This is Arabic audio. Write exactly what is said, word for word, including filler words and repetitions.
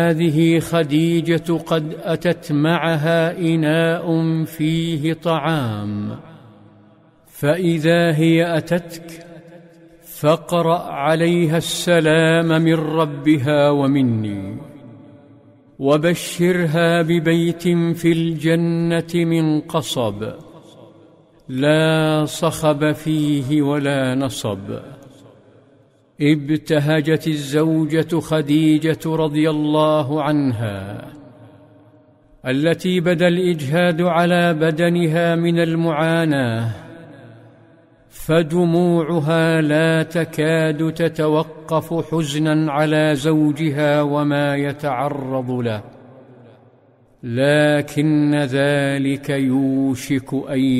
هذه خديجة قد أتت معها إناء فيه طعام، فإذا هي أتتك فاقرأ عليها السلام من ربها ومني، وبشرها ببيت في الجنة من قصب لا صخب فيه ولا نصب. ابتهجت الزوجة خديجة رضي الله عنها التي بدا الإجهاد على بدنها من المعاناة، فدموعها لا تكاد تتوقف حزنا على زوجها وما يتعرض له، لكن ذلك يوشك أن